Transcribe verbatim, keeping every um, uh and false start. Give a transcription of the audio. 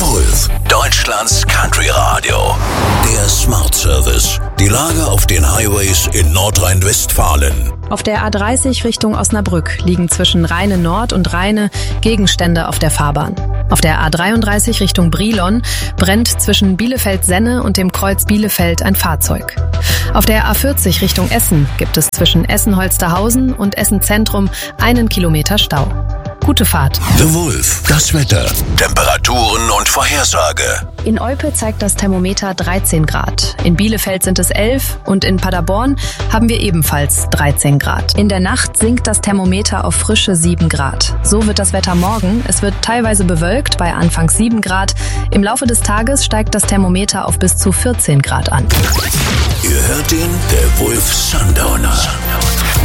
Wulff, Deutschlands Country Radio. Der Smart Service. Die Lage auf den Highways in Nordrhein-Westfalen. Auf der A dreißig Richtung Osnabrück liegen zwischen Rheine Nord und Rheine Gegenstände auf der Fahrbahn. Auf der A dreiunddreißig Richtung Brilon brennt zwischen Bielefeld-Senne und dem Kreuz Bielefeld ein Fahrzeug. Auf der A vierzig Richtung Essen gibt es zwischen Essen-Holsterhausen und Essen-Zentrum einen Kilometer Stau. Gute Fahrt. The Wulff, das Wetter, Temperaturen und Vorhersage. In Olpe zeigt das Thermometer dreizehn Grad. In Bielefeld sind es elf und in Paderborn haben wir ebenfalls dreizehn Grad. In der Nacht sinkt das Thermometer auf frische sieben Grad. So wird das Wetter morgen. Es wird teilweise bewölkt bei anfangs sieben Grad. Im Laufe des Tages steigt das Thermometer auf bis zu vierzehn Grad an. Ihr hört ihn, der Wulff Sundowner.